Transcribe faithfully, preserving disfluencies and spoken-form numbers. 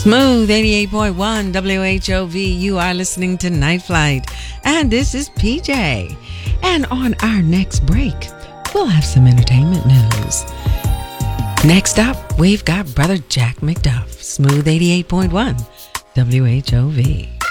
Smooth eighty-eight point one W H O V. You are listening to Night Flight. And this is P J. And on our next break, we'll have some entertainment news. Next up, we've got Brother Jack McDuff. Smooth eighty-eight point one W H O V.